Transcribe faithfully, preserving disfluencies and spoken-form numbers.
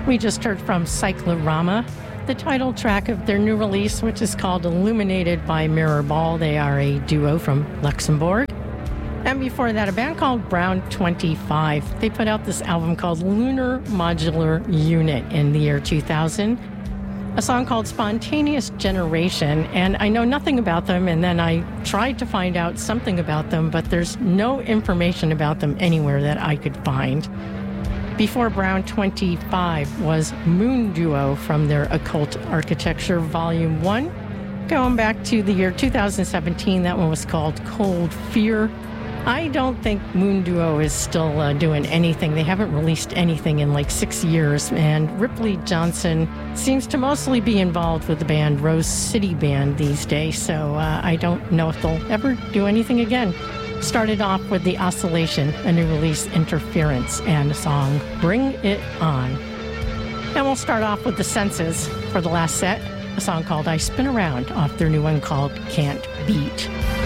We just heard from Cyclorama, the title track of their new release, which is called Illuminated by Mirror Ball. They are a duo from Luxembourg. And before that, a band called Brown twenty-five. They put out this album called Lunar Modular Unit in the year two thousand. A song called Spontaneous Generation, and I know nothing about them, and then I tried to find out something about them, but there's no information about them anywhere that I could find. Before Brown twenty-five was Moon Duo from their Occult Architecture Volume one. Going back to the year two thousand seventeen, that one was called Cold Fear. I don't think Moon Duo is still uh, doing anything. They haven't released anything in like six years, and Ripley Johnson seems to mostly be involved with the band Rose City Band these days, so uh, I don't know if they'll ever do anything again. Started off with The Oscillation, a new release, Interference, and a song, Bring It On. And we'll start off with The Senses for the last set, a song called I Spin Around off their new one called Can't Beat.